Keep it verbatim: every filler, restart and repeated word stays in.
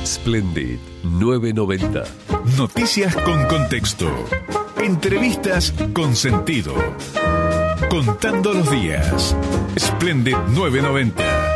Splendid novecientos noventa. Noticias con contexto. Entrevistas con sentido. Contando los días. Splendid novecientos noventa.